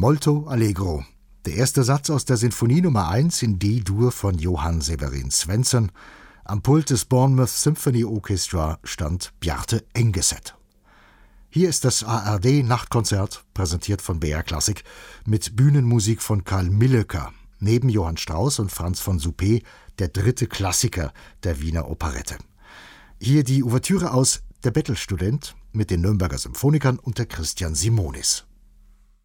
Molto Allegro. Der erste Satz aus der Sinfonie Nummer 1 in D-Dur von Johann Severin Svensson. Am Pult des Bournemouth Symphony Orchestra stand Bjarte Engeset. Hier ist das ARD-Nachtkonzert, präsentiert von BR Klassik, mit Bühnenmusik von Karl Milleker, neben Johann Strauss und Franz von Suppé, der dritte Klassiker der Wiener Operette. Hier die Ouvertüre aus Der Bettelstudent mit den Nürnberger Symphonikern unter Christian Simonis.